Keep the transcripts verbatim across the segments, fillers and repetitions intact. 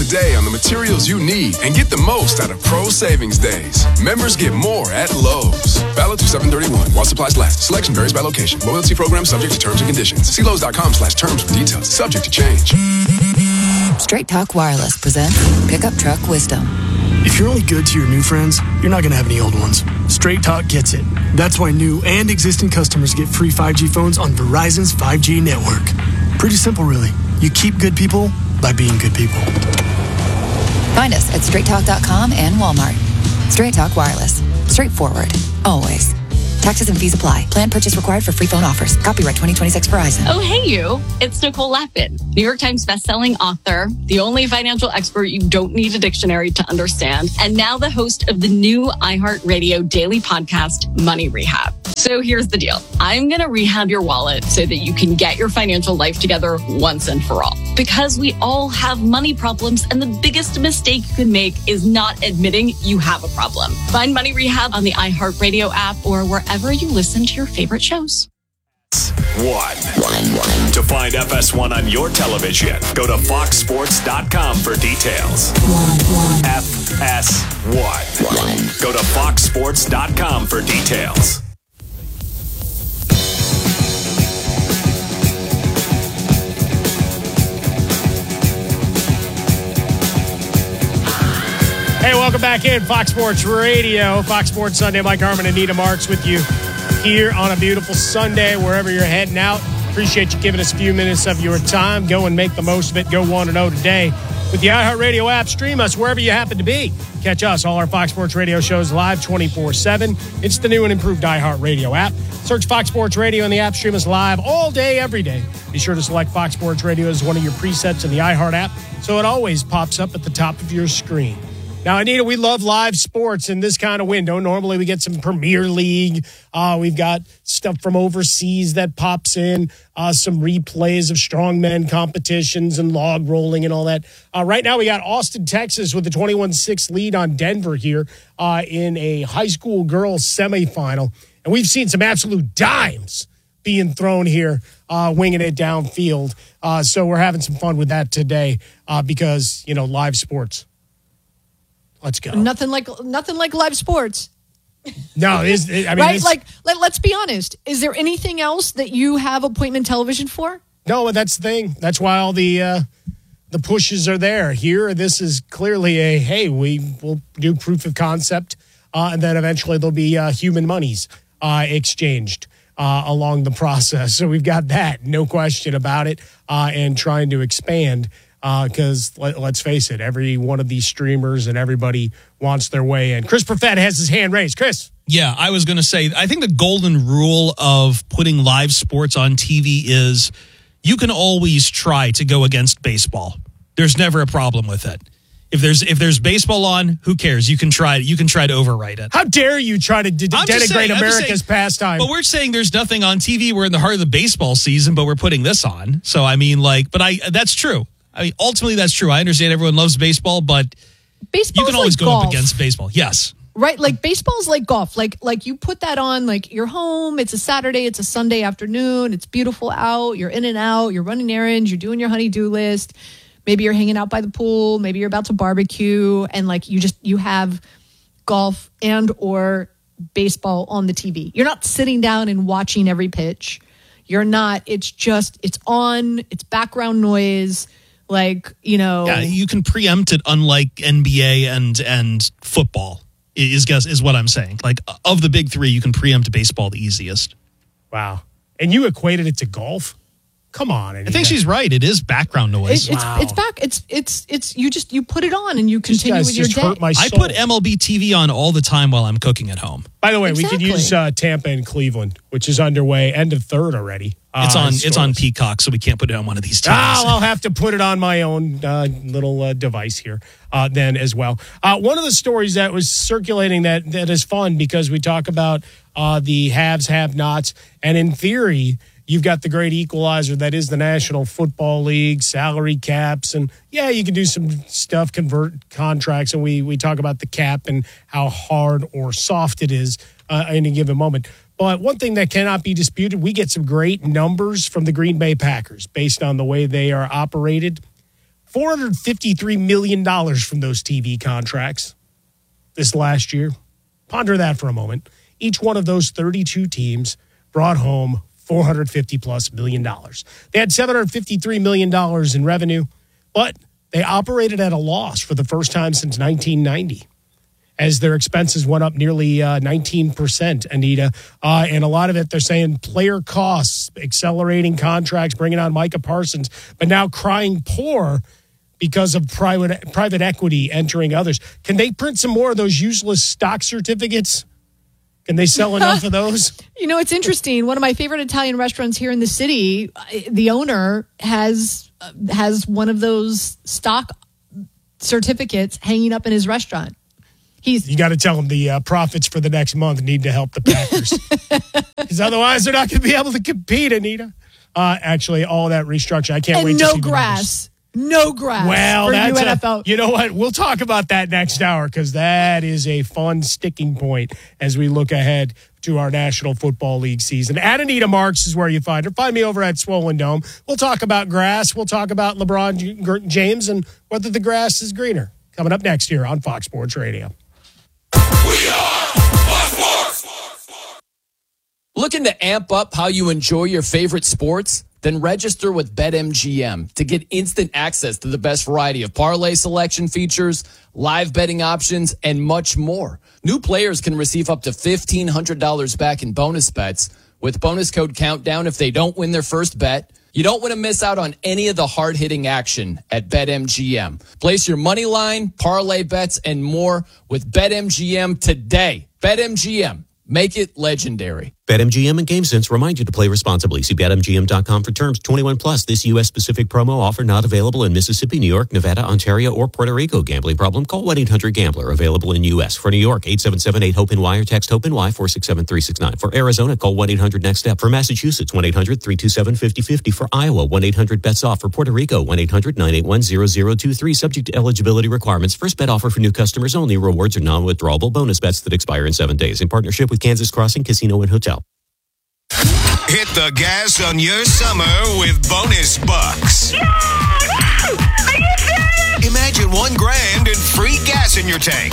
today on the materials you need and get the most out of Pro Savings Days. Members get more at Lowe's. Valid through seven thirty-one while supplies last. Selection varies by location. Loyalty program subject to terms and conditions. See Lowe's.com slash terms for details. Subject to change. Straight Talk Wireless presents Pickup Truck Wisdom. If you're only good to your new friends, you're not going to have any old ones. Straight Talk gets it. That's why new and existing customers get free five G phones on Verizon's five G network. Pretty simple, really. You keep good people by being good people. Find us at straight talk dot com and Walmart. Straight Talk Wireless. Straightforward. Always. Taxes and fees apply. Plan purchase required for free phone offers. Copyright twenty twenty-six Verizon. Oh, hey, you. It's Nicole Lappin, New York Times bestselling author, the only financial expert you don't need a dictionary to understand, and now the host of the new iHeartRadio daily podcast, Money Rehab. So here's the deal. I'm going to rehab your wallet so that you can get your financial life together once and for all. Because we all have money problems, and the biggest mistake you can make is not admitting you have a problem. Find Money Rehab on the iHeartRadio app or wherever you listen to your favorite shows. One. To find F S one on your television, go to fox sports dot com for details. F S one. Go to fox sports dot com for details. Hey, welcome back in Fox Sports Radio. Fox Sports Sunday. Mike Harmon and Anita Marks with you here on a beautiful Sunday, wherever you're heading out. Appreciate you giving us a few minutes of your time. Go and make the most of it. Go one and oh today with the iHeartRadio app. Stream us wherever you happen to be. Catch us, all our Fox Sports Radio shows live twenty-four seven. It's the new and improved iHeartRadio app. Search Fox Sports Radio in the app. Stream us live all day, every day. Be sure to select Fox Sports Radio as one of your presets in the iHeart app so it always pops up at the top of your screen. Now, Anita, we love live sports in this kind of window. Normally, we get some Premier League. Uh, we've got stuff from overseas that pops in, uh, some replays of strongman competitions and log rolling and all that. Uh, right now, we got Austin, Texas with a twenty-one six lead on Denver here uh, in a high school girls semifinal. And we've seen some absolute dimes being thrown here, uh, winging it downfield. Uh, so we're having some fun with that today uh, because, you know, live sports. Let's go. Nothing like nothing like live sports. No, it is, it, I mean, right? Like, let, let's be honest. Is there anything else that you have appointment television for? No, that's the thing. That's why all the uh, the pushes are there. Here, this is clearly a, hey, we will do proof of concept, uh, and then eventually there'll be uh, human monies uh, exchanged uh, along the process. So we've got that, no question about it, uh, and trying to expand. Because uh, let, let's face it, every one of these streamers and everybody wants their way in. Chris Perfett has his hand raised. Chris. Yeah, I was going to say, I think the golden rule of putting live sports on T V is you can always try to go against baseball. There's never a problem with it. If there's if there's baseball on, who cares? You can try you can try to overwrite it. How dare you try to de- denigrate saying, America's saying, pastime? But we're saying there's nothing on T V. We're in the heart of the baseball season, but we're putting this on. So I mean, like, but I that's true. I mean, ultimately, that's true. I understand everyone loves baseball, but Baseball's you can always like go golf. up against baseball. Yes. Right? Like, baseball's like golf. Like, like you put that on, like, you're home. It's a Saturday. It's a Sunday afternoon. It's beautiful out. You're in and out. You're running errands. You're doing your honey-do list. Maybe you're hanging out by the pool. Maybe you're about to barbecue. And, like, you just, you have golf and or baseball on the T V. You're not sitting down and watching every pitch. You're not. It's just, it's on. It's background noise. Like, you know. Yeah, you can preempt it, unlike N B A and and football, is, guess, is what I'm saying. Like, of the big three, you can preempt baseball the easiest. Wow. And you equated it to golf? Come on, Anita. I think she's right. It is background noise. It, it's wow. it's back. It's it's it's you just you put it on and you continue with your just day. hurt my I soul. put M L B T V on all the time while I'm cooking at home. By the way, Exactly. we could use uh, Tampa and Cleveland, which is underway, end of third already. Uh, It's on. It's scores. on Peacock, so we can't put it on one of these T Vs. Oh, I'll have to put it on my own uh, little uh, device here uh, then as well. Uh, one of the stories that was circulating that that is fun because we talk about uh, the haves, have-nots, and in theory, you've got the great equalizer that is the National Football League, salary caps, and yeah, you can do some stuff, convert contracts, and we we talk about the cap and how hard or soft it is uh, in a given moment. But one thing that cannot be disputed, we get some great numbers from the Green Bay Packers based on the way they are operated. four hundred fifty-three million dollars from those T V contracts this last year. Ponder that for a moment. Each one of those thirty-two teams brought home four hundred fifty plus million dollars. They had seven hundred fifty-three million dollars in revenue, but they operated at a loss for the first time since nineteen ninety. As their expenses went up nearly uh, nineteen percent, Anita. Uh, and a lot of it, they're saying player costs, accelerating contracts, bringing on Micah Parsons, but now crying poor because of private private equity entering others. Can they print some more of those useless stock certificates? Can they sell enough of those? You know, it's interesting. One of my favorite Italian restaurants here in the city, the owner has uh, has one of those stock certificates hanging up in his restaurant. He's, you got to tell them the uh, profits for the next month need to help the Packers. Because otherwise they're not going to be able to compete, Anita. Uh, actually, all that restructure. I can't and wait no to see grass. No grass. Well, for that's U N F L. A, you know what? We'll talk about that next hour because that is a fun sticking point as we look ahead to our National Football League season. At Anita Marks is where you find her. Find me over at Swollen Dome. We'll talk about grass. We'll talk about LeBron James and whether the grass is greener. Coming up next here on Fox Sports Radio. We are Fox Sports. Looking to amp up how you enjoy your favorite sports? Then register with BetMGM to get instant access to the best variety of parlay selection features, live betting options, and much more. New players can receive up to fifteen hundred dollars back in bonus bets with bonus code Countdown if they don't win their first bet. You don't want to miss out on any of the hard-hitting action at BetMGM. Place your money line, parlay bets, and more with BetMGM today. BetMGM. Make it legendary. BetMGM and GameSense remind you to play responsibly. See Bet M G M dot com for terms. twenty-one plus. This U S-specific promo offer not available in Mississippi, New York, Nevada, Ontario, or Puerto Rico. Gambling problem? Call one eight hundred gambler. Available in U S. For New York, eight seven seven eight hope N Y or text HOPE-NY four six seven three six nine. For Arizona, call one eight hundred next step. For Massachusetts, one eight hundred three two seven five zero five zero. For Iowa, one eight hundred bets off. For Puerto Rico, one eight hundred nine eight one zero zero two three. Subject to eligibility requirements. First bet offer for new customers only. Rewards are non-withdrawable bonus bets that expire in seven days. In partnership with Kansas Crossing Casino and Hotel. Hit the gas on your summer with bonus bucks. No, no! Are you serious? Imagine one grand and free gas in your tank.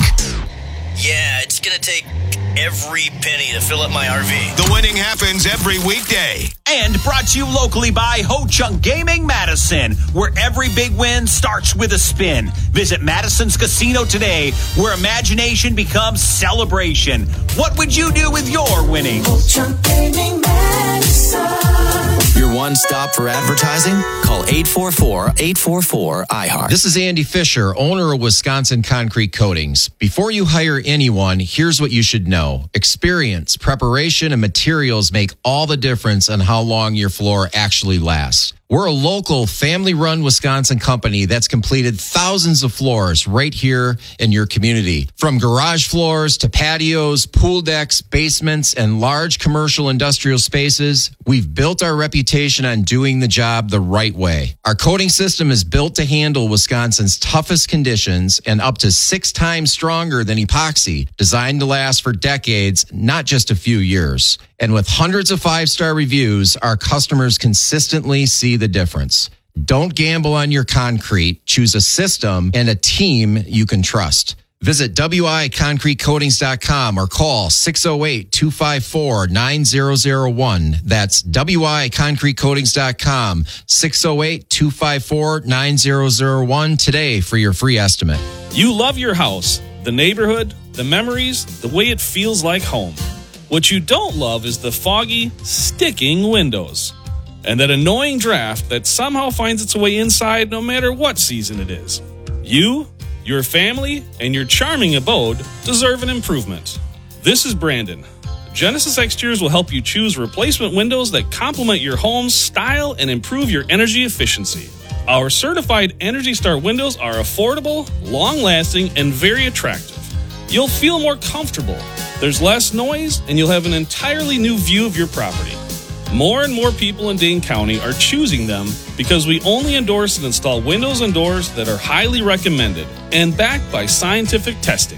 Yeah, it's going to take every penny to fill up my R V. The winning happens every weekday. And brought to you locally by Ho Chunk Gaming Madison, where every big win starts with a spin. Visit Madison's Casino today, where imagination becomes celebration. What would you do with your winnings? Ho Chunk Gaming Madison. Your one stop for advertising? Call eight four four, eight four four, I heart. This is Andy Fisher, owner of Wisconsin Concrete Coatings. Before you hire anyone, here's what you should know. Experience, preparation, and materials make all the difference on how long your floor actually lasts. We're a local, family-run Wisconsin company that's completed thousands of floors right here in your community. From garage floors to patios, pool decks, basements, and large commercial industrial spaces, we've built our reputation on doing the job the right way. Our coating system is built to handle Wisconsin's toughest conditions and up to six times stronger than epoxy, designed to last for decades, not just a few years. And with hundreds of five-star reviews, our customers consistently see the difference. Don't gamble on your concrete. Choose a system and a team you can trust. Visit W I concrete coatings dot com or call six oh eight, two five four, nine zero zero one. That's W I concrete coatings dot com, six oh eight, two five four, nine zero zero one today for your free estimate. You love your house, the neighborhood, the memories, the way it feels like home. What you don't love is the foggy, sticking windows and that annoying draft that somehow finds its way inside no matter what season it is. You, your family, and your charming abode deserve an improvement. This is Brandon. Genesis Exteriors will help you choose replacement windows that complement your home's style and improve your energy efficiency. Our certified Energy Star windows are affordable, long-lasting, and very attractive. You'll feel more comfortable. There's less noise, and you'll have an entirely new view of your property. More and more people in Dane County are choosing them because we only endorse and install windows and doors that are highly recommended and backed by scientific testing.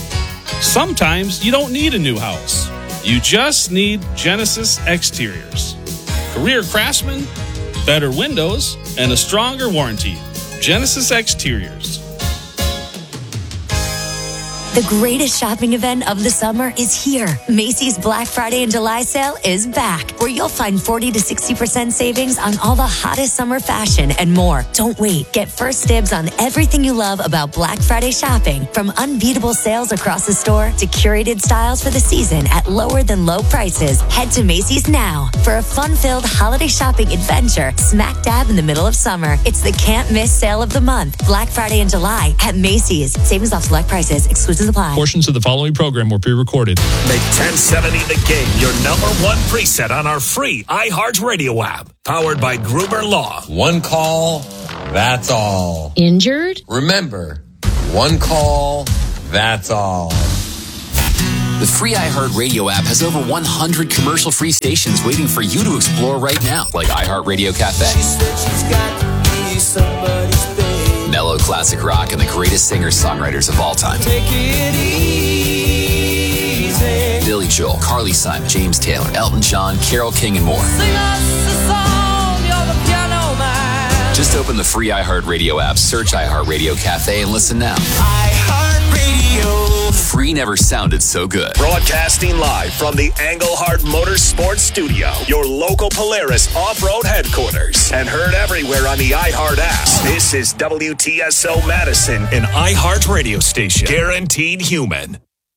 Sometimes you don't need a new house. You just need Genesis Exteriors. Career craftsmen, better windows, and a stronger warranty. Genesis Exteriors. The greatest shopping event of the summer is here. Macy's Black Friday and July sale is back, where you'll find forty to sixty percent savings on all the hottest summer fashion and more. Don't wait. Get first dibs on everything you love about Black Friday shopping, from unbeatable sales across the store to curated styles for the season at lower than low prices. Head to Macy's now for a fun-filled holiday shopping adventure smack dab in the middle of summer. It's the can't miss sale of the month. Black Friday and July at Macy's. Savings off select prices. Exclusions apply. Portions of the following program were pre-recorded. Make ten seventy The Game your number one preset on our free iHeartRadio app. Powered by Gruber Law. One call, that's all. Injured? Remember, one call, that's all. The free iHeartRadio app has over one hundred commercial-free stations waiting for you to explore right now, like iHeartRadio Cafe, mellow classic rock, and the greatest singers-songwriters of all time. Take it easy. Billy Joel, Carly Simon, James Taylor, Elton John, Carole King, and more. Sing us a song, you're the piano man. Just open the free iHeartRadio app, search iHeartRadio Cafe, and listen now. iHeartRadio. Free never sounded so good. Broadcasting live from the Engelhard Motorsports Studio, your local Polaris off-road headquarters, and heard everywhere on the iHeart app. This is W T S O Madison, an iHeart radio station, guaranteed human.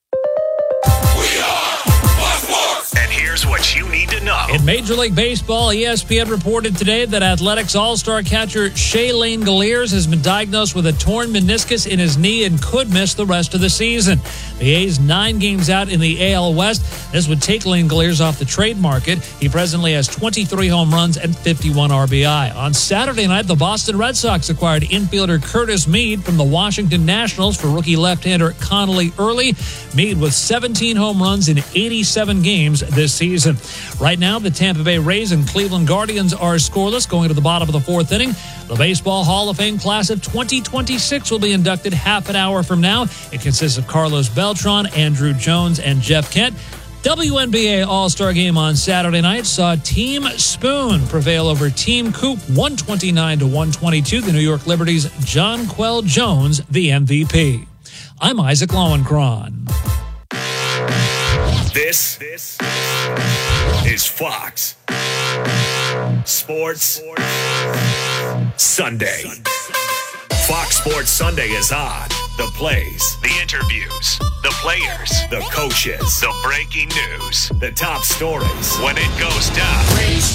And here's what you need to know. In Major League Baseball, E S P N reported today that Athletics All-Star catcher Shaylane Galeers has been diagnosed with a torn meniscus in his knee and could miss the rest of the season. The A's nine games out in the A L West. This would take Lane Galeers off the trade market. He presently has twenty-three home runs and fifty-one R B I. On Saturday night, the Boston Red Sox acquired infielder Curtis Mead from the Washington Nationals for rookie left-hander Connolly Early. Mead with seventeen home runs in eighty-seven games this season. Right now, the Tampa Bay Rays and Cleveland Guardians are scoreless going to the bottom of the fourth inning. The Baseball Hall of Fame class of twenty twenty-six will be inducted half an hour from now. It consists of Carlos Beltran, Andrew Jones, and Jeff Kent. W N B A All-Star Game on Saturday night saw Team Spoon prevail over Team Coop one twenty-nine to one twenty-two. The New York Liberty's Jonquel Jones, the M V P. I'm Isaac Lowenkron. This, this is Fox Sports Sunday. Fox Sports Sunday is on. The plays, the interviews, the players, the coaches, the breaking news, the top stories. When it goes down,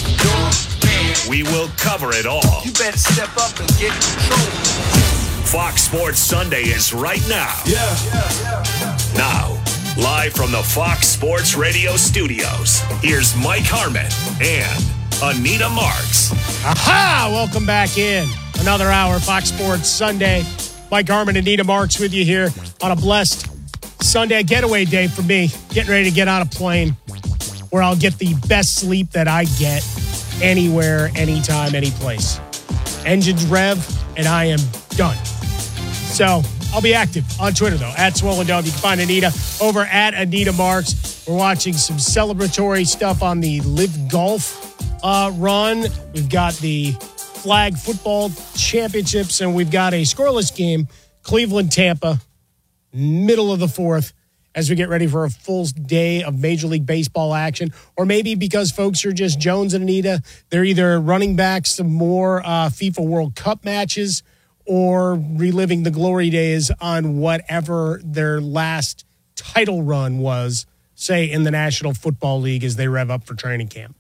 we will cover it all. You better step up and get control. Fox Sports Sunday is right now. Yeah, yeah, yeah, yeah. Now, live from the Fox Sports Radio studios, here's Mike Harmon and Anita Marks. Aha! Welcome back in. Another hour, Fox Sports Sunday. Mike Harmon and Anita Marks with you here on a blessed Sunday getaway day for me. Getting ready to get on a plane where I'll get the best sleep that I get anywhere, anytime, any place. Engines rev, and I am done. So I'll be active on Twitter, though, at Swollen Dome. You can find Anita over at Anita Marks. We're watching some celebratory stuff on the Live Golf uh, run. We've got the flag football championships, and we've got a scoreless game, Cleveland-Tampa, middle of the fourth, as we get ready for a full day of Major League Baseball action. Or maybe because folks are just Jones and Anita, they're either running back some more uh, FIFA World Cup matches or reliving the glory days on whatever their last title run was, say, in the National Football League as they rev up for training camp.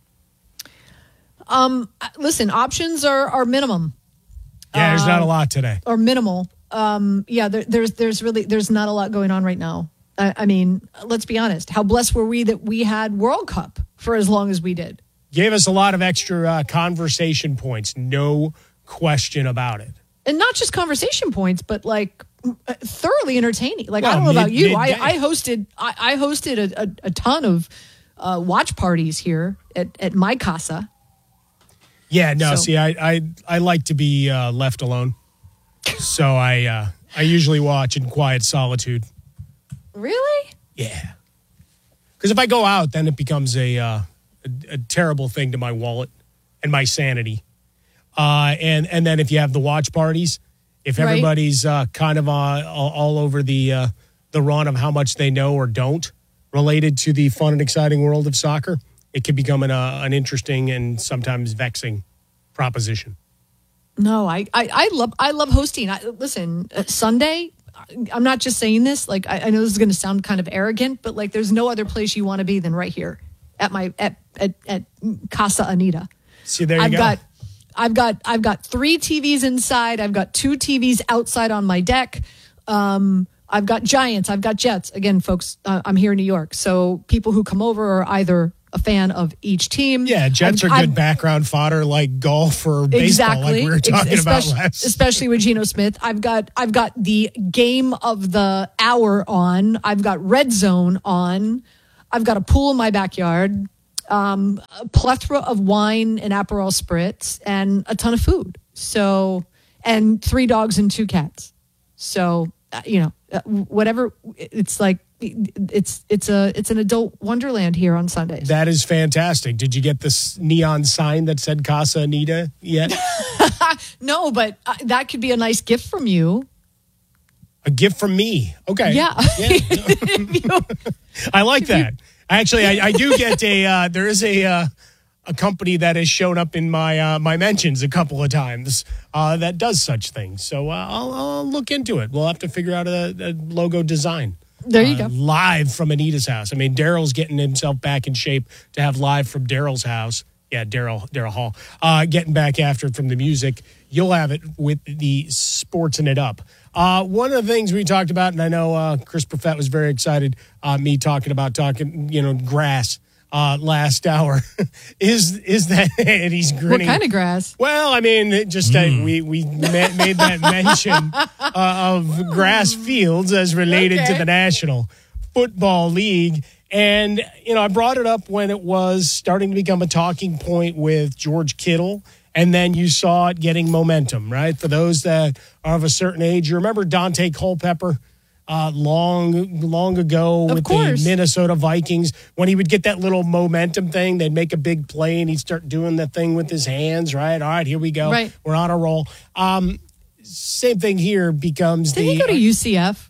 Um, listen, options are, are minimum. Yeah, there's not a Um, lot today. Or minimal. Um, yeah, there, there's there's really there's not a lot going on right now. I, I mean, let's be honest. How blessed were we that we had World Cup for as long as we did? Gave us a lot of extra uh, conversation points, no question about it. And not just conversation points, but like thoroughly entertaining. Like Well, I don't know about mid- you. I, midday. I hosted I, I hosted a, a, a ton of uh, watch parties here at, at my casa. Yeah, no, So- see, I, I I like to be uh, left alone. So I uh, I usually watch in quiet solitude. Really? Yeah. Because if I go out, then it becomes a, uh, a a terrible thing to my wallet and my sanity. Uh, and and then if you have the watch parties, If Right. everybody's uh, kind of uh, all, all over the uh, the run of how much they know or don't related to the fun and exciting world of soccer, it can become an, uh, an interesting and sometimes vexing proposition. No, I, I, I love I love hosting. I, listen, uh, Sunday, I'm not just saying this. Like I, I know this is going to sound kind of arrogant, but like there's no other place you want to be than right here at my at at, at Casa Anita. See, there you I've go. got I've got I've got three T Vs inside. I've got two T Vs outside on my deck. Um, I've got Giants. I've got Jets. Again, folks, uh, I'm here in New York, so people who come over are either a fan of each team. Yeah, Jets I've- are good I've- background fodder like golf or baseball, Exactly. like we were Ex- talking about especially, last. especially with Geno Smith. I've got I've got the game of the hour on. I've got Red Zone on. I've got a pool in my backyard, um, a plethora of wine and Aperol spritz, and a ton of food. So, and three dogs and two cats. So, uh, you know, uh, whatever. It's like it's it's a it's an adult wonderland here on Sundays. That is fantastic. Did you get this neon sign that said Casa Anita yet? No, but uh, that could be a nice gift from you. A gift from me. Okay. Yeah. I like that. Actually, I, I do get a, uh, there is a, uh, a company that has shown up in my, uh, my mentions a couple of times, uh, that does such things. So, uh, I'll, I'll look into it. We'll have to figure out a, a logo design. There you Uh, go. Live from Anita's house. I mean, Daryl's getting himself back in shape to have live from Daryl's house. Yeah, Daryl Daryl Hall. Uh, getting back after it from the music. You'll have it with the Sportsing It Up. Uh, one of the things we talked about, and I know uh, Chris Perfett was very excited, uh, me talking about talking, you know, grass uh, last hour, is is that, and he's grinning. What kind of grass? Well, I mean, it just uh, we we ma- made that mention uh, of grass fields as related Okay. to the National Football League. And, you know, I brought it up when it was starting to become a talking point with George Kittle. And then you saw it getting momentum, right? For those that are of a certain age, you remember Dante Culpepper uh, long, long ago Of with course. the Minnesota Vikings. When he would get that little momentum thing, they'd make a big play and he'd start doing the thing with his hands, right? All right, here we go. Right. We're on a roll. Um, same thing here becomes Did the... he go to U C F?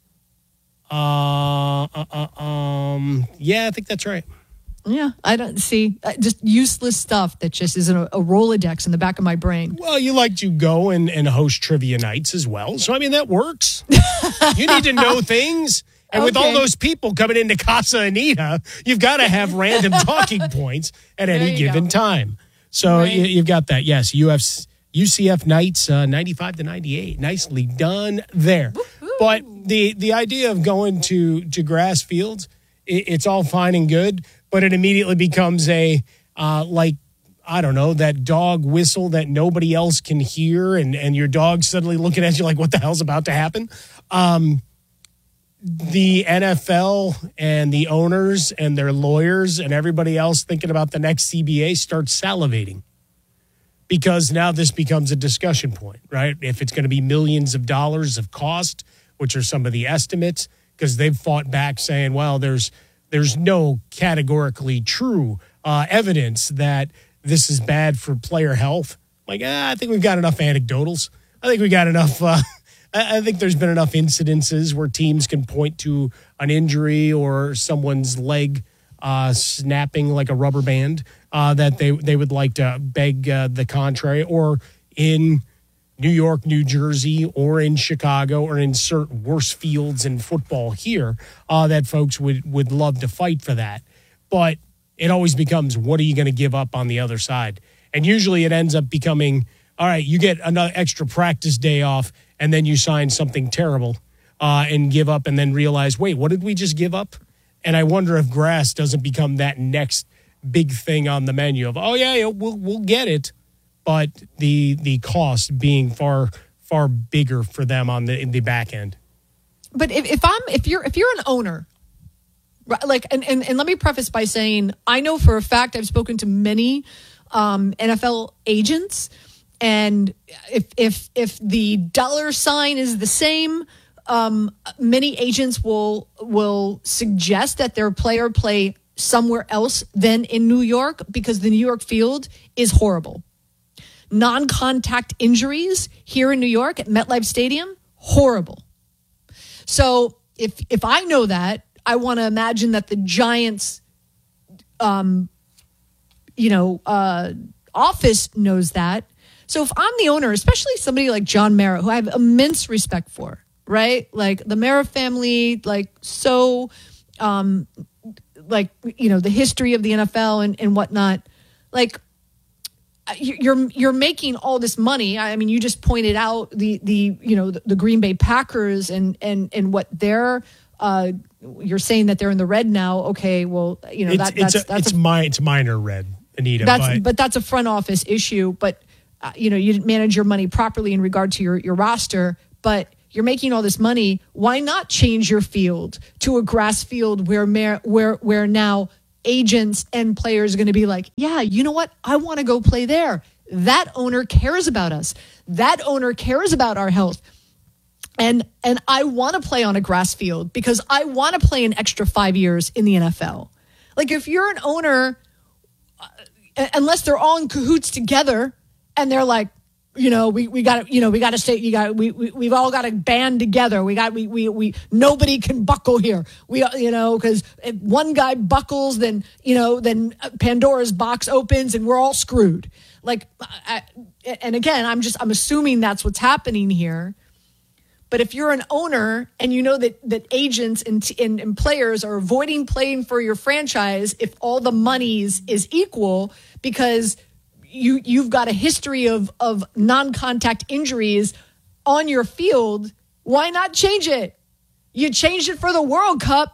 Uh, uh, uh, um, yeah, I think that's right. Yeah, I don't see uh, just useless stuff that just is a, a Rolodex in the back of my brain. Well, you like to go and, and host trivia nights as well. So, I mean, that works. You need to know things. And with all Okay. those people coming into Casa Anita, you've got to have random talking points at any There you given go. time. So Right. you, you've got that. Yes, U F, U C F nights, uh, ninety-five to ninety-eight. Nicely done there. But the the idea of going to, to grass fields, it, it's all fine and good, but it immediately becomes a, uh, like, I don't know, that dog whistle that nobody else can hear, and, and your dog's suddenly looking at you like, what the hell's about to happen? Um, the N F L and the owners and their lawyers and everybody else thinking about the next C B A starts salivating. Because now this becomes a discussion point, right? If it's going to be millions of dollars of cost, which are some of the estimates, because they've fought back saying, well, there's there's no categorically true uh, evidence that this is bad for player health. Like, ah, I think we've got enough anecdotals. I think we got enough. Uh, I I think there's been enough incidences where teams can point to an injury or someone's leg uh, snapping like a rubber band uh, that they, they would like to beg uh, the contrary, or in New York, New Jersey, or in Chicago, or in certain worse fields in football here, uh, that folks would, would love to fight for that. But it always becomes, what are you going to give up on the other side? And usually it ends up becoming, all right, you get another extra practice day off, and then you sign something terrible uh, and give up, and then realize, wait, what did we just give up? And I wonder if grass doesn't become that next big thing on the menu of, oh, yeah, yeah we'll, we'll get it. But the the cost being far far bigger for them on the in the back end. But if, if I'm if you're if you're an owner, right, like and, and and let me preface by saying I know for a fact I've spoken to many um, N F L agents, and if if if the dollar sign is the same, um, many agents will will suggest that their player play somewhere else than in New York because the New York field is horrible. non-contact injuries here in New York at MetLife Stadium, horrible. So if if I know that, I want to imagine that the Giants, um, you know, uh, office knows that. So if I'm the owner, especially somebody like John Mara, who I have immense respect for, right? Like the Mara family, like so, um, like, you know, the history of the N F L and, and whatnot. Like you're, you're making all this money. I mean, you just pointed out the, the, you know, the, the Green Bay Packers and, and, and what they're, uh, you're saying that they're in the red now. Okay. Well, you know, it's, that, that's, it's, a, that's it's, a, mi- it's minor red, Anita. that's, but, but that's a front office issue. But, uh, you know, you didn't manage your money properly in regard to your, your roster, but you're making all this money. Why not change your field to a grass field where, mer- where, where now agents and players are going to be like, yeah, you know what? I want to go play there. That owner cares about us. That owner cares about our health. And and I want to play on a grass field because I want to play an extra five years in the N F L. Like if you're an owner, uh, unless they're all in cahoots together and they're like, you know, we, we got to, you know, we got to stay, you got, we, we, we've all got to band together. We got, we, we, we, nobody can buckle here. We, you know, because if one guy buckles, then, you know, then Pandora's box opens and we're all screwed. Like, I, and again, I'm just, I'm assuming that's what's happening here. But if you're an owner and you know that, that agents and, and, and players are avoiding playing for your franchise if all the monies is equal because you, you've got a history of, of non-contact injuries on your field, why not change it? You changed it for the World Cup.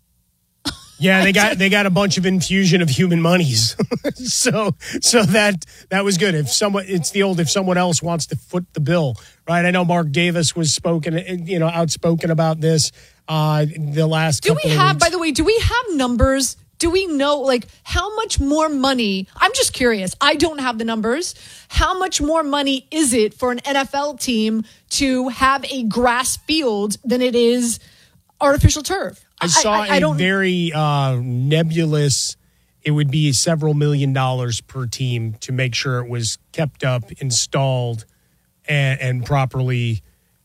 Yeah, they got they got a bunch of infusion of human monies, so so that that was good. If someone, it's the old if someone else wants to foot the bill, right? I know Mark Davis was spoken, you know, outspoken about this. Uh, the last do couple we of have? weeks. By the way, do we have numbers? Do we know like how much more money? I'm just curious. I don't have the numbers. How much more money is it for an N F L team to have a grass field than it is artificial turf? I saw I, I, I a don't, very uh, nebulous, it would be several million dollars per team to make sure it was kept up, installed, and, and properly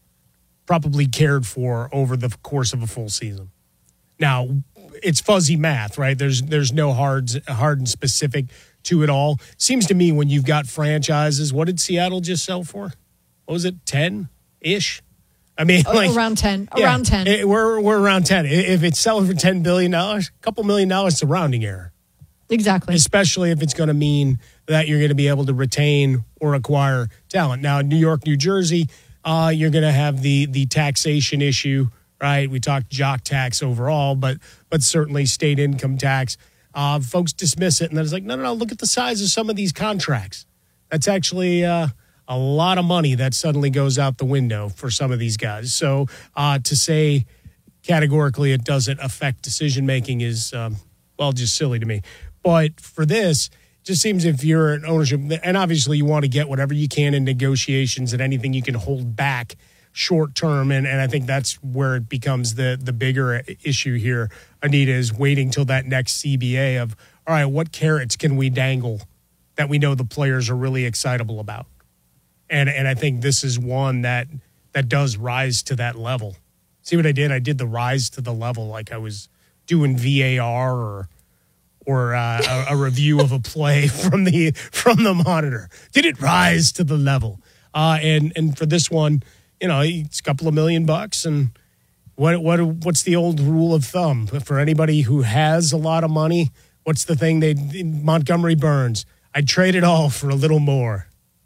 probably cared for over the course of a full season. Now, it's fuzzy math, right? There's there's no hard, hard and specific to it all. Seems to me when you've got franchises, what did Seattle just sell for? What was it, ten-ish? I mean, like around ten, yeah, around ten. It, we're we're around ten. If it's selling for ten billion dollars, a couple million dollars is a rounding error. Exactly. Especially if it's going to mean that you're going to be able to retain or acquire talent. Now, New York, New Jersey, uh, you're going to have the the taxation issue, right? We talked jock tax overall, but but certainly state income tax. Uh, folks dismiss it, and then it's like, no, no, no. Look at the size of some of these contracts. That's actually. Uh, A lot of money that suddenly goes out the window for some of these guys. So uh, to say categorically it doesn't affect decision-making is, um, well, just silly to me. But for this, it just seems if you're an ownership, and obviously you want to get whatever you can in negotiations and anything you can hold back short-term, and, and I think that's where it becomes the, the bigger issue here, Anita, is waiting till that next C B A of, all right, what carrots can we dangle that we know the players are really excitable about? And and I think this is one that that does rise to that level. See what I did? I did the rise to the level like I was doing V A R or or uh, a, a review of a play from the from the monitor. Did it rise to the level? Uh, and and for this one, you know, it's a couple of million bucks. And what what what's the old rule of thumb for anybody who has a lot of money? What's the thing they Montgomery Burns? I'd trade it all for a little more.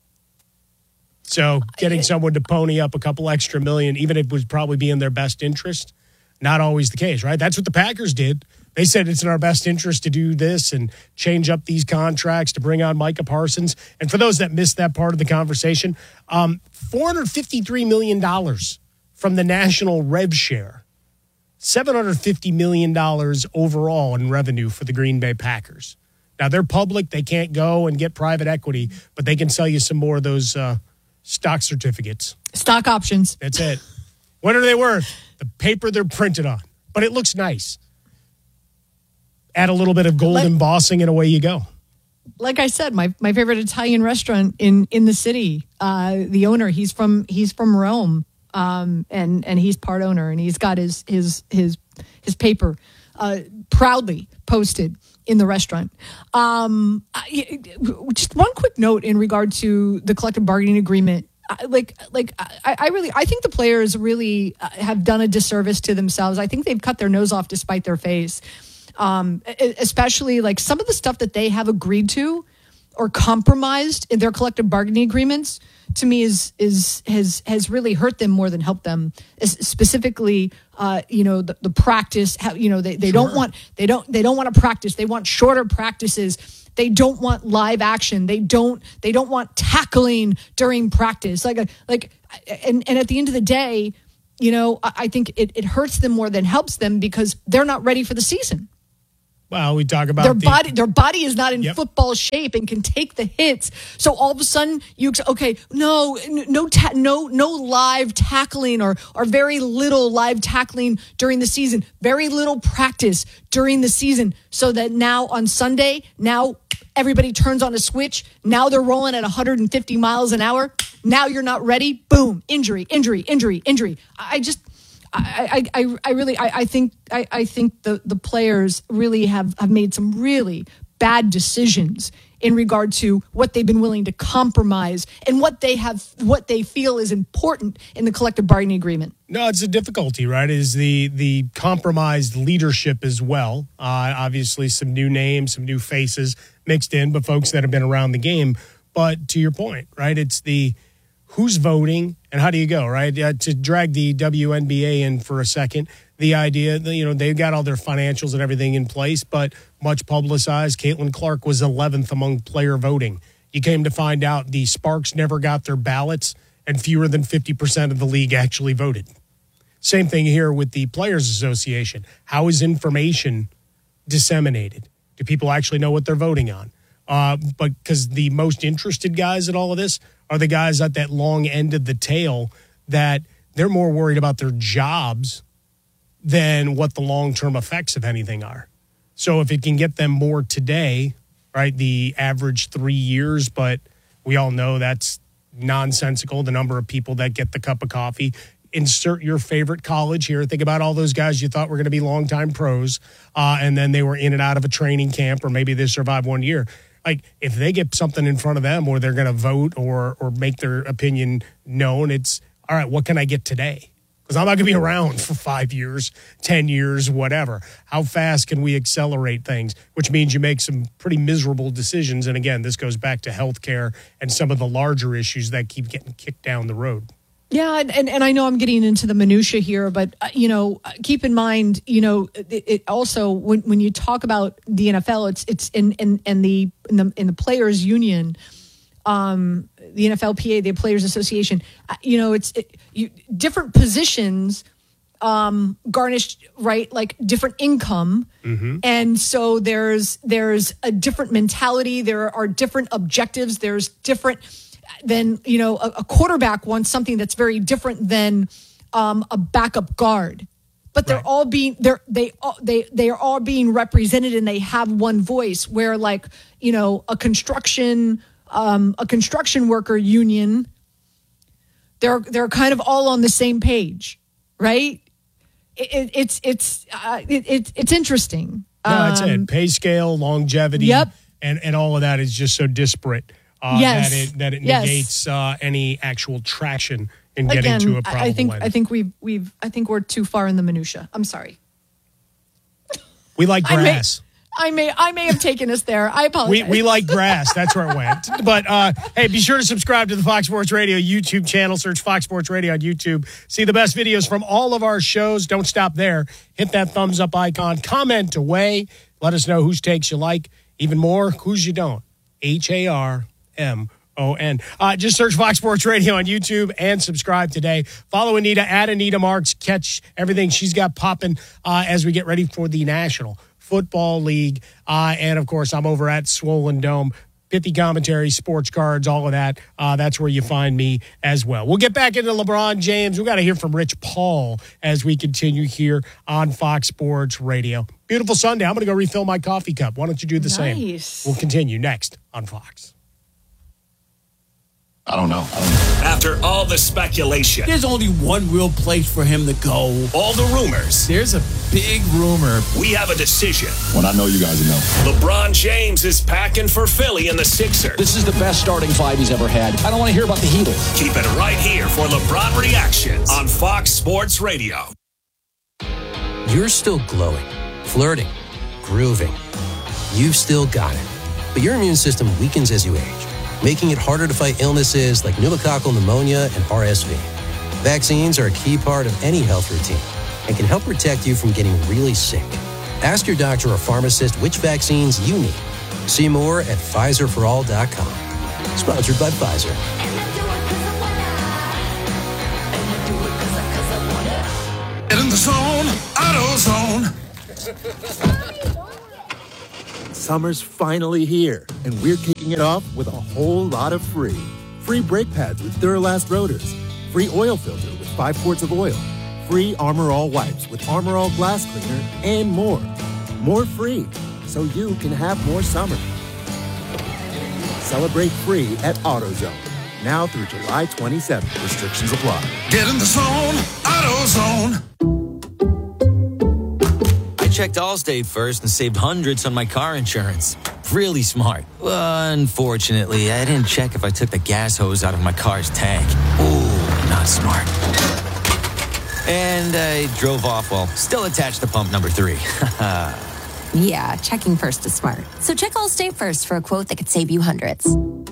So getting someone to pony up a couple extra million, even if it would probably be in their best interest, not always the case, right? That's what the Packers did. They said it's in our best interest to do this and change up these contracts to bring on Micah Parsons. And for those that missed that part of the conversation, um, four hundred fifty-three million dollars from the national rev share, seven hundred fifty million dollars overall in revenue for the Green Bay Packers. Now, they're public. They can't go and get private equity, but they can sell you some more of those uh, stock certificates. Stock options. That's it. What are they worth? The paper they're printed on. But it looks nice. Add a little bit of gold Let, embossing and away you go. like I said, my, my favorite Italian restaurant in, in the city. Uh, the owner, he's from he's from Rome, um, and and he's part owner, and he's got his his his his paper uh, proudly posted in the restaurant. Um, I, just one quick note in regard to the collective bargaining agreement. I, like, like I, I really, I think the players really have done a disservice to themselves. I think they've cut their nose off despite their face. Um, especially like some of the stuff that they have agreed to or compromised in their collective bargaining agreements, to me is is has has really hurt them more than helped them. Specifically, uh, you know, the, the practice. How, you know, they, they sure. don't want they don't they don't want to practice. They want shorter practices. They don't want live action. They don't they don't want tackling during practice. Like like and and at the end of the day, you know, I, I think it, it hurts them more than helps them because they're not ready for the season. Well, we talk about their the, body. Their body is not in yep. football shape and can take the hits. So all of a sudden, you okay? No, no, ta- no, no live tackling or or very little live tackling during the season. Very little practice during the season. So that now on Sunday, now everybody turns on a switch. Now they're rolling at one hundred fifty miles an hour. Now you're not ready. Boom! Injury, injury, injury, injury. I just. I, I, I really I, I think I, I think the, the players really have, have made some really bad decisions in regard to what they've been willing to compromise and what they have what they feel is important in the collective bargaining agreement. No, it's a difficulty, right? Is the the compromised leadership as well. Uh, obviously, some new names, some new faces mixed in, but folks that have been around the game. But to your point, right? It's the who's voting and how do you go, right? Uh, to drag the W N B A in for a second, the idea that, you know, they've got all their financials and everything in place, but much publicized, Caitlin Clark was eleventh among player voting. You came to find out the Sparks never got their ballots and fewer than fifty percent of the league actually voted. Same thing here with the Players Association. How is information disseminated? Do people actually know what they're voting on? Uh, but because the most interested guys in all of this are the guys at that long end of the tail that they're more worried about their jobs than what the long-term effects of anything are. So if it can get them more today, right, the average three years, but we all know that's nonsensical, the number of people that get the cup of coffee. Insert your favorite college here. Think about all those guys you thought were going to be longtime pros, uh, and then they were in and out of a training camp, or maybe they survived one year. Like, if they get something in front of them where they're going to vote or or make their opinion known, it's, all right, what can I get today? Because I'm not going to be around for five years, ten years, whatever. How fast can we accelerate things? Which means you make some pretty miserable decisions. And again, this goes back to healthcare and some of the larger issues that keep getting kicked down the road. Yeah, and, and, and I know I'm getting into the minutia here, but, uh, you know, keep in mind, you know, it, it also, when, when you talk about the N F L, it's it's in, in, in, the, in, the, in the Players Union, um, the N F L P A, the Players Association, uh, you know, it's it, you, different positions um, garnished, right, like different income. Mm-hmm. And so there's there's a different mentality. There are different objectives. There's different... Then, you know, a, a quarterback wants something that's very different than um, a backup guard. But they're right. all being they're they they they are all being represented, and they have one voice. Where, like, you know, a construction um, a construction worker union, they're they're kind of all on the same page, right? It, it, it's it's uh, it, it, it's interesting. No, that's um, it. Pay scale, longevity, yep. and and all of that is just so disparate. Uh, yes. That it, that it yes. negates uh, any actual traction in getting Again, to a problem. I think later. I think we've we've I think we're too far in the minutia. I'm sorry. We like grass. I may I may, I may have taken us there. I apologize. We we like grass. That's where it went. But uh, hey, be sure to subscribe to the Fox Sports Radio YouTube channel. Search Fox Sports Radio on YouTube. See the best videos from all of our shows. Don't stop there. Hit that thumbs up icon. Comment away. Let us know whose takes you like. Even more, whose you don't. H A R M O N. Uh, just search Fox Sports Radio on YouTube and subscribe today. Follow Anita at Anita Marks. Catch everything she's got popping uh, as we get ready for the National Football League. Uh, and, of course, I'm over at Swollen Dome. pithy commentary, sports cards, all of that. Uh, that's where you find me as well. We'll get back into LeBron James. We've got to hear from Rich Paul as we continue here on Fox Sports Radio. Beautiful Sunday. I'm going to go refill my coffee cup. Why don't you do the Nice. same? We'll continue next on Fox. I don't know. I don't know. After all the speculation, There's only one real place for him to go. all the rumors, There's a big rumor. we have a decision. When I know you guys know. LeBron James is packing for Philly and the Sixers. This is the best starting five he's ever had. I don't want to hear about the Heatles. Keep it right here for LeBron Reactions on Fox Sports Radio. You're still glowing, flirting, grooving. You've still got it. But your immune system weakens as you age, making it harder to fight illnesses like pneumococcal pneumonia and R S V. Vaccines are a key part of any health routine and can help protect you from getting really sick. Ask your doctor or pharmacist which vaccines you need. See more at Pfizer for all dot com. Sponsored by Pfizer. Get in the zone, AutoZone. Summer's finally here, and we're kicking it off with a whole lot of free. Free brake pads with Duralast rotors. Free oil filter with five quarts of oil. Free Armor All wipes with Armor All glass cleaner, and more. More free, so you can have more summer. Celebrate free at AutoZone. Now through July twenty-seventh. Restrictions apply. Get in the zone, AutoZone. I checked Allstate first and saved hundreds on my car insurance. Really smart. Unfortunately, I didn't check if I took the gas hose out of my car's tank. Ooh, not smart. And I drove off while still attached to pump number three. Yeah, checking first is smart. So check Allstate first for a quote that could save you hundreds.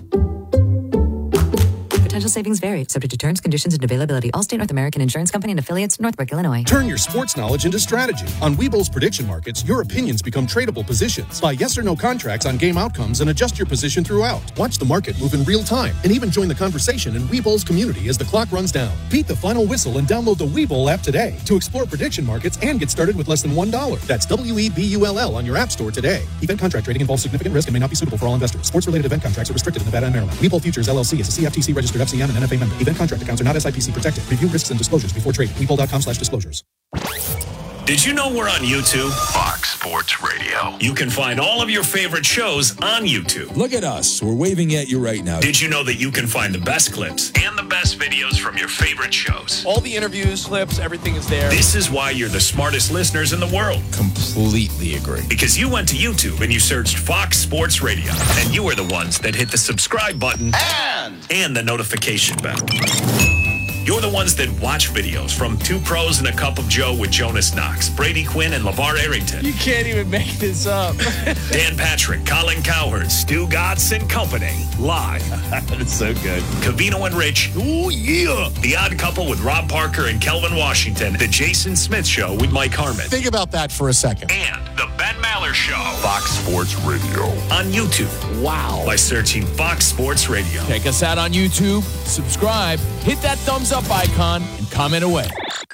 Potential savings vary, subject to terms, conditions, and availability. Allstate North American Insurance Company and affiliates, Northbrook, Illinois. Turn your sports knowledge into strategy. On Webull's prediction markets, your opinions become tradable positions. Buy yes or no contracts on game outcomes and adjust your position throughout. Watch the market move in real time and even join the conversation in Webull's community as the clock runs down. Beat the final whistle and download the Webull app today to explore prediction markets and get started with less than one dollar. That's W E B U L L on your app store today. Event contract trading involves significant risk and may not be suitable for all investors. Sports-related event contracts are restricted in Nevada and Maryland. Webull Futures, L L C is a C F T C registered F C M and N F A member. Event contract accounts are not S I P C protected. Review risks and disclosures before trading. Webull.com slash disclosures. Did you know we're on YouTube? Fox Sports Radio. You can find all of your favorite shows on YouTube. Look at us. We're waving at you right now. Did you know that you can find the best clips and the best videos from your favorite shows? All the interviews, clips, everything is there. This is why you're the smartest listeners in the world. Completely agree. Because you went to YouTube and you searched Fox Sports Radio, and you were the ones that hit the subscribe button And, and the notification bell. You're the ones that watch videos from Two Pros and a Cup of Joe with Jonas Knox, Brady Quinn, and LeVar Arrington. You can't even make this up. Dan Patrick, Colin Cowherd, Stu Gatz and Company. Live. That's so good. Cavino and Rich. oh yeah. The Odd Couple with Rob Parker and Kelvin Washington. The Jason Smith Show with Mike Harmon. Think about that for a second. And The Ben Maller Show. Fox Sports Radio. On YouTube. Wow. By searching Fox Sports Radio. Check us out on YouTube. Subscribe. Hit that thumbs up icon and comment away.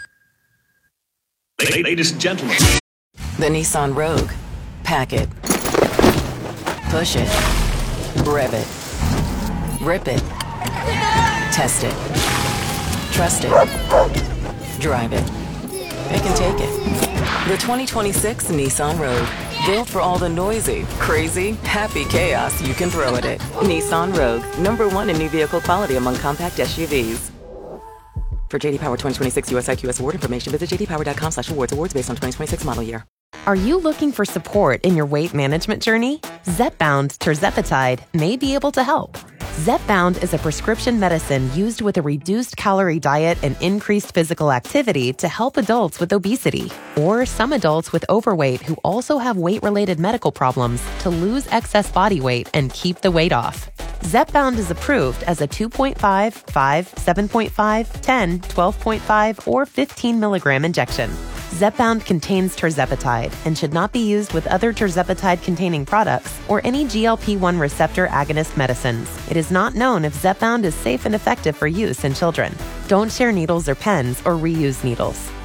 Ladies and gentlemen. The Nissan Rogue. Pack it. Push it. Rev it. Rip it. Test it. Trust it. Drive it. It can take it. The twenty twenty-six Nissan Rogue. Built for all the noisy, crazy, happy chaos you can throw at it. Nissan Rogue. Number one in new vehicle quality among compact S U Vs. For J D Power twenty twenty-six U S I Q S award information, visit j d power dot com slash awards. Awards based on twenty twenty-six model year. Are you looking for support in your weight management journey? Zepbound tirzepatide may be able to help. Zepbound is a prescription medicine used with a reduced calorie diet and increased physical activity to help adults with obesity or some adults with overweight who also have weight-related medical problems to lose excess body weight and keep the weight off. Zepbound is approved as a two point five, five, seven point five, ten, twelve point five, or fifteen milligram injection. Zepbound contains tirzepatide and should not be used with other tirzepatide-containing products or any G L P one receptor agonist medicines. It is not known if Zepbound is safe and effective for use in children. Don't share needles or pens or reuse needles.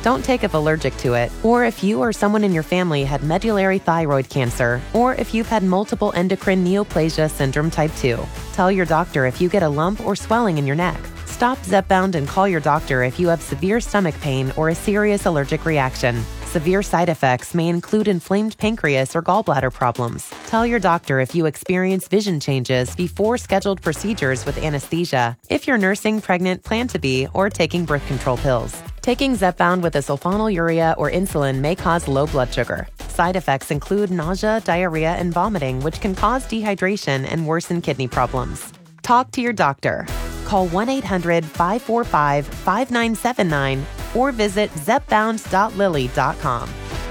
Don't take if allergic to it, or if you or someone in your family had medullary thyroid cancer, or if you've had multiple endocrine neoplasia syndrome type two. Tell your doctor if you get a lump or swelling in your neck. Stop Zepbound and call your doctor if you have severe stomach pain or a serious allergic reaction. Severe side effects may include inflamed pancreas or gallbladder problems. Tell your doctor if you experience vision changes before scheduled procedures with anesthesia, if you're nursing, pregnant, plan to be, or taking birth control pills. Taking Zepbound with a sulfonylurea or insulin may cause low blood sugar. Side effects include nausea, diarrhea, and vomiting, which can cause dehydration and worsen kidney problems. Talk to your doctor. Call one eight hundred five four five five nine seven nine or visit zepbound dot lilly dot com.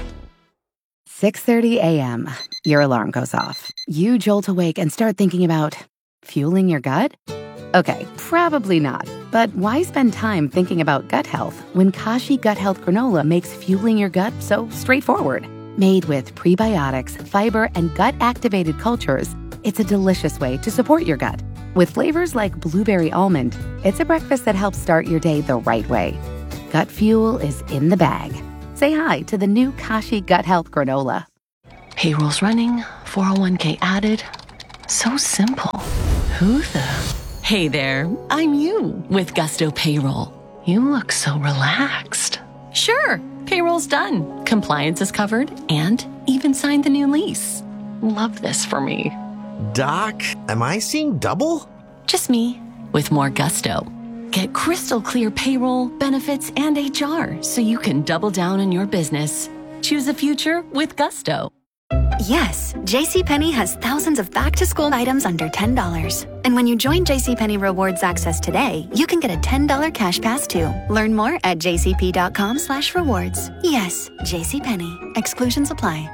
six thirty a.m. Your alarm goes off. You jolt awake and start thinking about fueling your gut? Okay, probably not. But why spend time thinking about gut health when Kashi Gut Health Granola makes fueling your gut so straightforward? Made with prebiotics, fiber, and gut-activated cultures, it's a delicious way to support your gut. With flavors like blueberry almond, it's a breakfast that helps start your day the right way. Gut fuel is in the bag. Say hi to the new Kashi Gut Health Granola. Payroll's running, four oh one k added. So simple. Who the... Hey there, I'm you with Gusto Payroll. You look so relaxed. Sure, payroll's done. Compliance is covered and even signed the new lease. Love this for me. Doc, am I seeing double? Just me with more gusto. Get crystal clear payroll, benefits, and H R so you can double down on your business. Choose a future with Gusto. Yes, JCPenney has thousands of back-to-school items under ten dollars. And when you join JCPenney Rewards Access today, you can get a ten dollars cash pass too. Learn more at jcp.com slash rewards. Yes, JCPenney. Exclusions apply.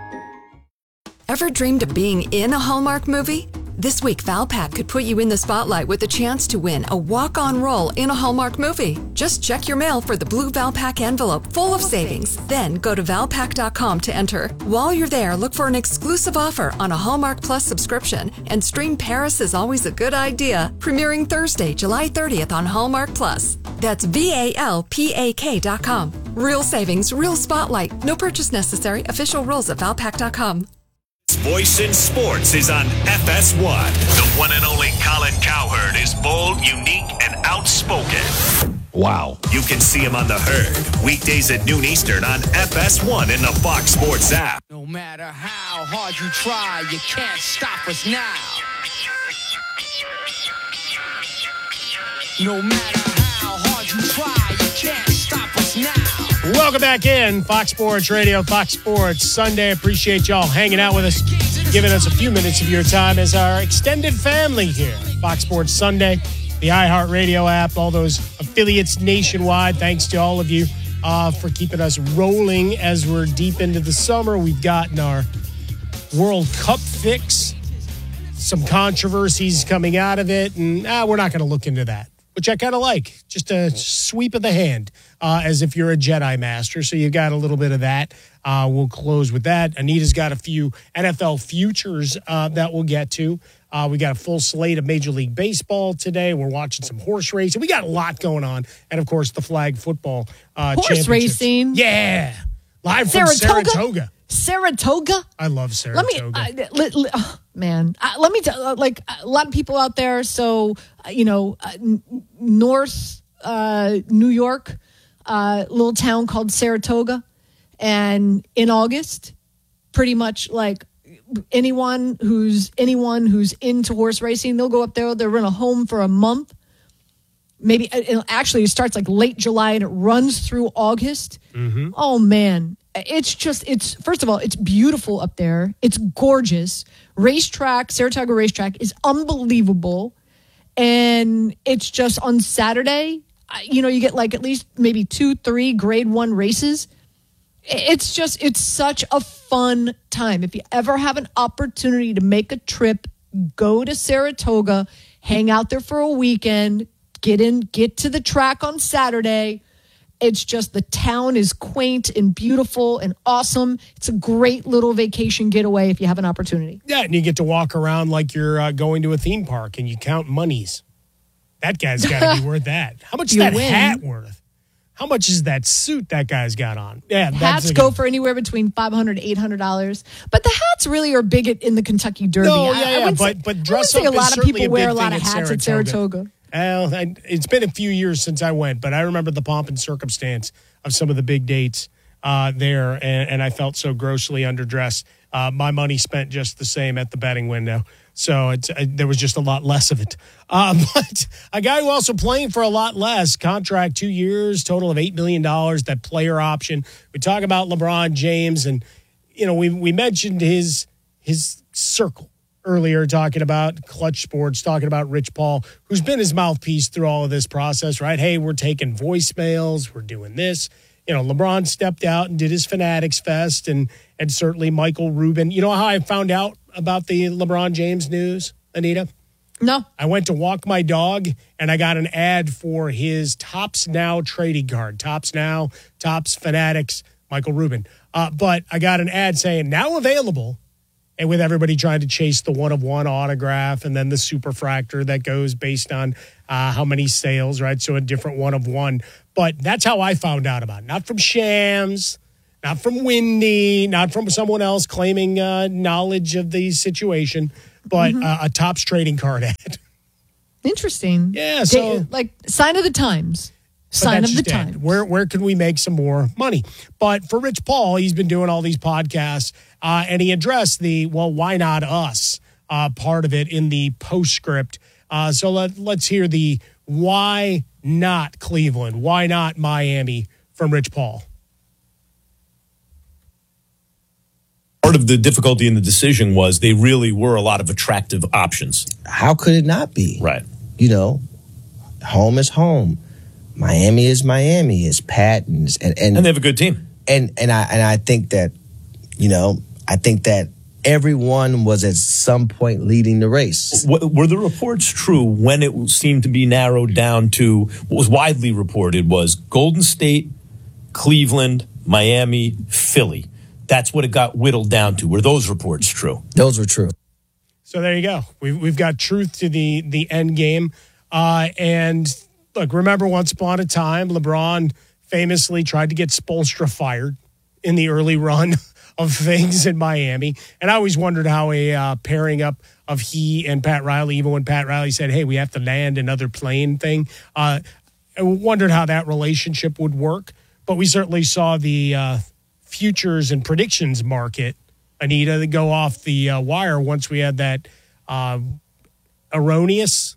Ever dreamed of being in a Hallmark movie? This week, Valpak could put you in the spotlight with a chance to win a walk-on role in a Hallmark movie. Just check your mail for the blue Valpak envelope full of savings. Then go to valpak dot com to enter. While you're there, look for an exclusive offer on a Hallmark Plus subscription and stream Paris is Always a Good Idea, premiering Thursday, July thirtieth on Hallmark Plus. That's V A L P A K dot com. Real savings, real spotlight. No purchase necessary. Official rules at valpak dot com. Voice in Sports is on F S one. The one and only Colin Cowherd is bold, unique, and outspoken. Wow. You can see him on The Herd, weekdays at noon Eastern on F S one in the Fox Sports app. No matter how hard you try, you can't stop us now. No matter how hard you try, you can't stop us now. Welcome back in, Fox Sports Radio, Fox Sports Sunday. Appreciate y'all hanging out with us, giving us a few minutes of your time as our extended family here. Fox Sports Sunday, the iHeartRadio app, all those affiliates nationwide. Thanks to all of you uh, for keeping us rolling as we're deep into the summer. We've gotten our World Cup fix, some controversies coming out of it, and ah, we're not going to look into that, which I kind of like. Just a sweep of the hand, uh, as if you're a Jedi Master. So you got a little bit of that. Uh, we'll close with that. Anita's got a few N F L futures uh, that we'll get to. Uh, we got a full slate of Major League Baseball today. We're watching some horse racing. We got a lot going on. And, of course, the flag football uh, Horse racing. Yeah. Live from Saratoga? Saratoga. Saratoga? I love Saratoga. Let me, uh, li, li, oh, man, uh, let me tell, uh, like, a lot of people out there. So, uh, you know, uh, n- North uh, New York, a uh, little town called Saratoga. And in August, pretty much like anyone who's anyone who's into horse racing, they'll go up there. They'll rent a home for a month. Maybe it actually starts like late July and it runs through August. Mm-hmm. Oh, man. It's just, it's, first of all, it's beautiful up there. It's gorgeous. Racetrack, Saratoga Racetrack is unbelievable. And it's just on Saturday, you know, you get like at least maybe two, three grade one races. It's just, it's such a fun time. If you ever have an opportunity to make a trip, go to Saratoga, hang out there for a weekend, get in, get to the track on Saturday. It's just, the town is quaint and beautiful and awesome. It's a great little vacation getaway if you have an opportunity. Yeah, and you get to walk around like you're uh, going to a theme park and you count monies. That guy's got to be worth that. How much is You that win. hat worth? how much is that suit that guy's got on? Yeah, hats that's go for anywhere between five hundred dollars, eight hundred dollars. But the hats really are big at, in the Kentucky Derby. No, yeah, I, I yeah, wouldn't but, say, but dress I would up say a lot is of people certainly a wear a big lot thing of at hats at Saratoga. Well, I, it's been a few years since I went, but I remember the pomp and circumstance of some of the big dates uh, there, and, and I felt so grossly underdressed. Uh, my money spent just the same at the betting window. So it's, uh, there was just a lot less of it. Uh, but a guy who also playing for a lot less, contract two years, total of eight million dollars, that player option. We talk about LeBron James, and, you know, we we mentioned his his circle earlier, talking about Clutch Sports, talking about Rich Paul, who's been his mouthpiece through all of this process, right? Hey, we're taking voicemails, we're doing this. You know, LeBron stepped out and did his Fanatics Fest, and and certainly Michael Rubin. You know how I found out about the LeBron James news, Anita? No. I went to walk my dog, and I got an ad for his Topps Now trading card. Topps Now, Topps Fanatics, Michael Rubin. Uh, but I got an ad saying, now available, and with everybody trying to chase the one-of-one autograph and then the superfractor that goes based on uh, how many sales, right? So a different one-of-one. But that's how I found out about it. Not from Shams, not from Wendy, not from someone else claiming uh, knowledge of the situation, but mm-hmm. uh, a Topps trading card ad. Interesting. Yeah, so... They, like, sign of the times. Sign of the times. Where where can we make some more money? But for Rich Paul, he's been doing all these podcasts, uh, and he addressed the, well, why not us uh, part of it in the postscript. Uh, so let, let's hear the why not Cleveland, why not Miami from Rich Paul. Part of the difficulty in the decision was they really were a lot of attractive options. How could it not be? Right. You know, home is home. Miami is Miami. It's Patton's, and, and and they have a good team. And and I and I think that, you know, I think that everyone was at some point leading the race. Were the reports true when it seemed to be narrowed down to what was widely reported was Golden State, Cleveland, Miami, Philly? That's what it got whittled down to. Were those reports true? Those were true. So there you go. We've we've got truth to the the end game, uh, and. Look, remember once upon a time, LeBron famously tried to get Spoelstra fired in the early run of things in Miami. And I always wondered how a uh, pairing up of he and Pat Riley, even when Pat Riley said, hey, we have to land another plane thing, uh, I wondered how that relationship would work. But we certainly saw the uh, futures and predictions market, Anita, go off the uh, wire once we had that uh, erroneous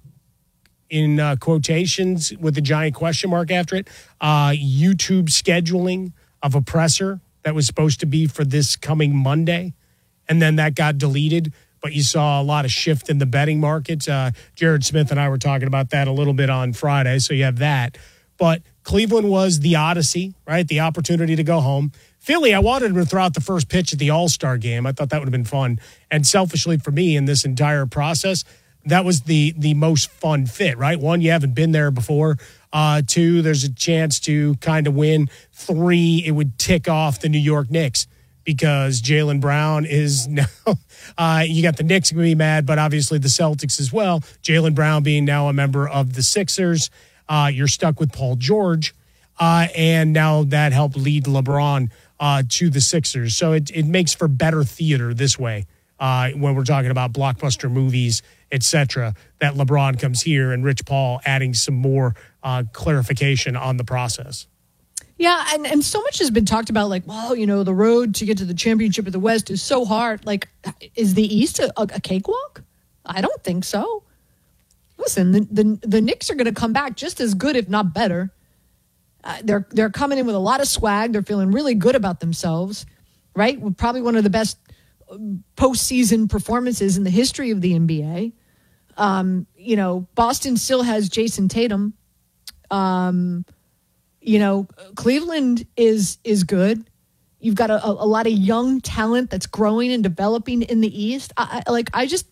in uh, quotations with the giant question mark after it, uh, YouTube scheduling of a presser that was supposed to be for this coming Monday. And then that got deleted. But you saw a lot of shift in the betting markets. Uh, Jared Smith and I were talking about that a little bit on Friday. So you have that. But Cleveland was the odyssey, right? The opportunity to go home. Philly, I wanted him to throw out the first pitch at the All-Star game. I thought that would have been fun. And selfishly for me in this entire process, that was the the most fun fit, right? One, you haven't been there before. Uh, two, there's a chance to kind of win. Three, it would tick off the New York Knicks because Jaylen Brown is now, uh, you got the Knicks going to be mad, but obviously the Celtics as well. Jaylen Brown being now a member of the Sixers. Uh, you're stuck with Paul George. Uh, and now that helped lead LeBron uh, to the Sixers. So it, it makes for better theater this way uh, when we're talking about blockbuster movies, et cetera, that LeBron comes here and Rich Paul adding some more uh, clarification on the process. Yeah, and, and so much has been talked about, like, well, you know, the road to get to the championship of the West is so hard. Like, is the East a, a cakewalk? I don't think so. Listen, the the, the Knicks are going to come back just as good, if not better. Uh, they're they're coming in with a lot of swag. They're feeling really good about themselves, right? Probably one of the best postseason performances in the history of the N B A. Um, you know, Boston still has Jason Tatum. Um, you know, Cleveland is is good. You've got a, a lot of young talent that's growing and developing in the East. I, I, like, I just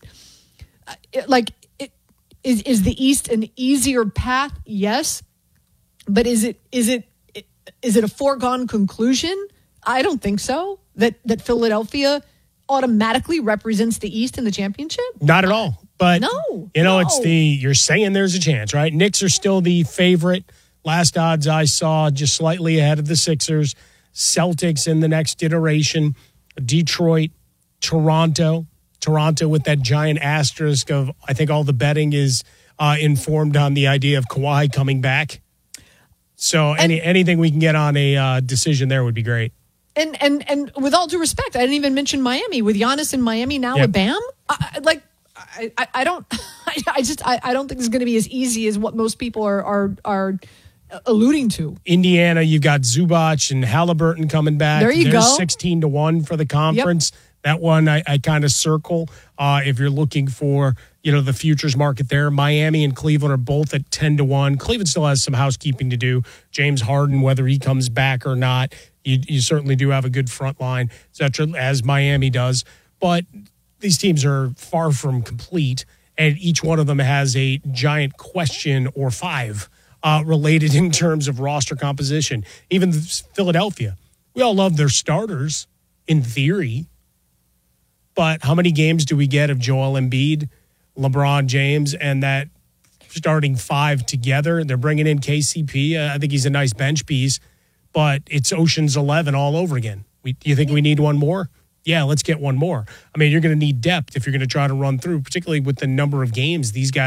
like it, is is the East an easier path? Yes, but is it is it is it a foregone conclusion? I don't think so. That that Philadelphia automatically represents the East in the championship? Not at all. But, no, you know, no. it's the, you're saying there's a chance, right? Knicks are still the favorite. Last odds I saw, just slightly ahead of the Sixers. Celtics in the next iteration. Detroit, Toronto. Toronto with that giant asterisk of, I think all the betting is uh, informed on the idea of Kawhi coming back. So any anything we can get on a uh, decision there would be great. And and and with all due respect, I didn't even mention Miami with Giannis in Miami now Yep. with Bam. I, I- like I, I, I don't I, I just I, I don't think it's going to be as easy as what most people are are are alluding to. Indiana, you've got Zubac and Halliburton coming back. There you There's go. sixteen to one for the conference. That one I, I kind of circle uh, if you're looking for, you know, the futures market there. Miami and Cleveland are both at ten to one. Cleveland still has some housekeeping to do. James Harden, whether he comes back or not, you, you certainly do have a good front line, et cetera, as Miami does. But these teams are far from complete, and each one of them has a giant question or five uh, related in terms of roster composition. Even Philadelphia, we all love their starters in theory, but how many games do we get of Joel Embiid, LeBron James, and that starting five together? They're bringing in K C P. Uh, I think he's a nice bench piece, but it's Ocean's eleven all over again. We, you think we need one more? Yeah, let's get one more. I mean, you're going to need depth if you're going to try to run through, particularly with the number of games these guys